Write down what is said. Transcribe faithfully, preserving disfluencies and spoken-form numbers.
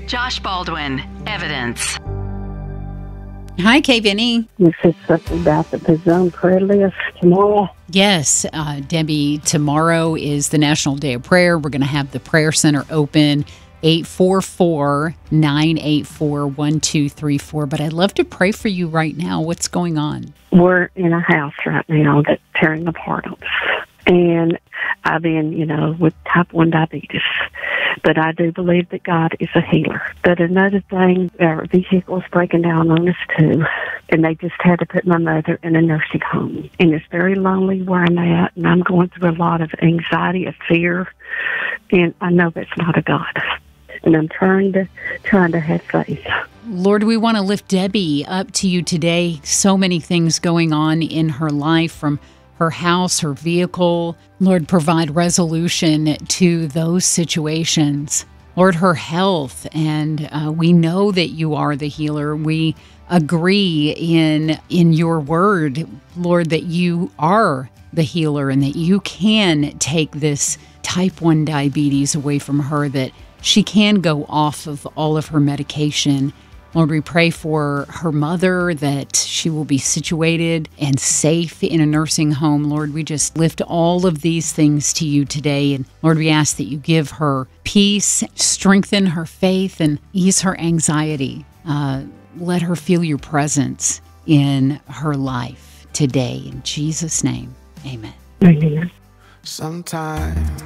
Josh Baldwin, Evidence. Hi, Kay Vinny. You said something about the Pizone prayer list tomorrow. Yes, uh, Debbie, tomorrow is the National Day of Prayer. We're going to have the prayer center open, eight four four, nine eight four, one two three four. But I'd love to pray for you right now. What's going on? We're in a house right now that's tearing apart on us. And I've been, you know, with type one diabetes. But I do believe that God is a healer. But another thing, our vehicle is breaking down on us too. And they just had to put my mother in a nursing home. And it's very lonely where I'm at. And I'm going through a lot of anxiety and fear. And I know that's not a God. And I'm trying to, trying to have faith. Lord, we want to lift Debbie up to you today. So many things going on in her life, from her house, her vehicle. Lord, provide resolution to those situations. Lord, her health, and uh, we know that you are the healer. We agree in in your word, Lord, that you are the healer and that you can take this type one diabetes away from her, that she can go off of all of her medication. Lord, we pray for her mother, that she will be situated and safe in a nursing home. Lord, we just lift all of these things to you today. And Lord, we ask that you give her peace, strengthen her faith, and ease her anxiety. Uh, let her feel your presence in her life today. In Jesus' name, amen. Amen. Sometimes